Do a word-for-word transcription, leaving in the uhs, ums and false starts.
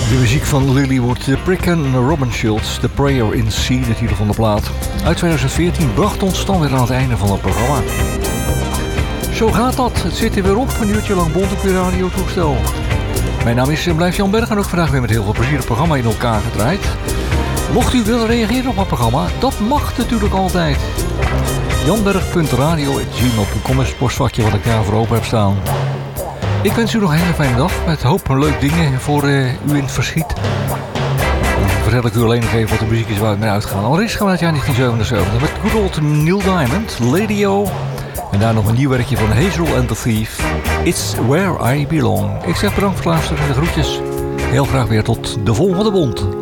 De muziek van Lilywood, The Prick en Robin Schulz, The Prayer in C, de titel van de plaat. Uit twintig veertien bracht ons dan weer aan het einde van het programma. Zo gaat dat, het zit er weer op, een uurtje lang bond op je radiotoestel. Mijn naam is en blijft Jan Berg en ook vandaag weer met heel veel plezier het programma in elkaar gedraaid. Mocht u willen reageren op het programma, dat mag natuurlijk altijd. janberg punt radio apenstaartje gmail punt com is het postvakje wat ik daarvoor open heb staan. Ik wens u nog een hele fijne dag met een hoop leuke dingen voor uh, u in het verschiet. Dan vertel ik u alleen nog even wat de muziek is waar ik mee uitgaan. Allereerst gaan we uit het jaar negentien zevenenzeventig met good old Neil Diamond, Lady O. En daar nog een nieuw werkje van Hazel and the Thief, It's Where I Belong. Ik zeg bedankt voor het luisteren en de groetjes. Heel graag weer tot de volgende bond.